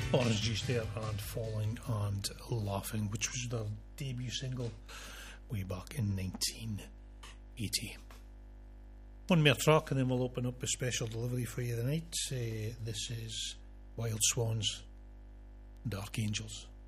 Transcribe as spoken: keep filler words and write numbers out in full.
Orange Juice there and Falling and Laughing, which was their debut single way back in nineteen eighty. One more track and then we'll open up a special delivery for you tonight. Uh, this is Wild Swans, Dark Angels.